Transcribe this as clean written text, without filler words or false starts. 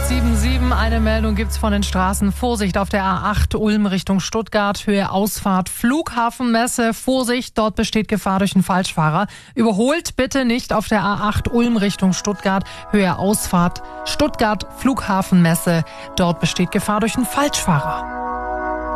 6:07. Eine Meldung gibt's von den Straßen. Vorsicht auf der A8 Ulm Richtung Stuttgart, Höhe Ausfahrt Flughafenmesse. Vorsicht, dort besteht Gefahr durch einen Falschfahrer. Überholt bitte nicht auf der A8 Ulm Richtung Stuttgart, Höhe Ausfahrt Stuttgart Flughafenmesse. Dort besteht Gefahr durch einen Falschfahrer.